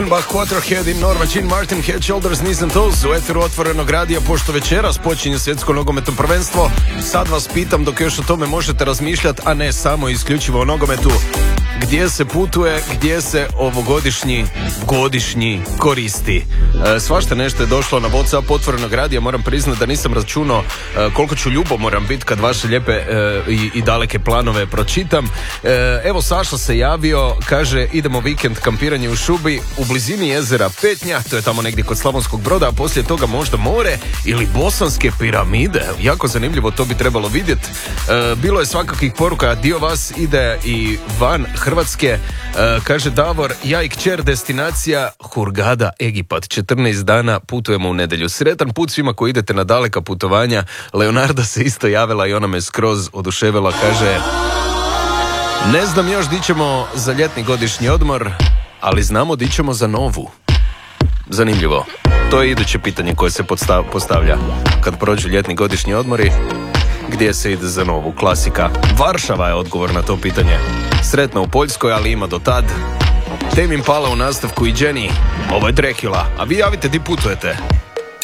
Bach, Waterhead i Norma Jean Martin, Head, Shoulders, Knees and Toes u eteru otvorenog radija, pošto večeras počinje svjetsko nogometno prvenstvo. Sad vas pitam, dok još o tome možete razmišljati, a ne samo isključivo o nogometu, gdje se putuje, gdje se godišnji koristi. Svašta nešto je došlo na WhatsApp otvorenog radija, moram priznati da nisam računao koliko ću ljubomoran biti kad vaše lijepe i daleke planove pročitam. Evo, Saša se javio, kaže idemo vikend kampiranje u šubi u blizini jezera Petnja, to je tamo negdje kod Slavonskog Broda, a poslije toga možda more ili bosanske piramide. Jako zanimljivo, to bi trebalo vidjeti. Bilo je svakakvih poruka, dio vas ide i van Hrvatske. Kaže Davor, ja i kćer, destinacija Hurgada, Egipat, 14 dana, putujemo u nedjelju. Sretan put svima koji idete na daleka putovanja. Leonarda se isto javila i ona me skroz oduševila, kaže ne znam još di ćemo za ljetni godišnji odmor, ali znamo di ćemo za novu. Zanimljivo. To je iduće pitanje koje se postavlja kad prođu ljetni godišnji odmori. Gdje se ide za novu? Klasika. Varšava je odgovor na to pitanje. Sretno u Poljskoj, ali ima do tad. Tame Impala u nastavku i Jenny. Ovo je Dracula. A vi javite di putujete.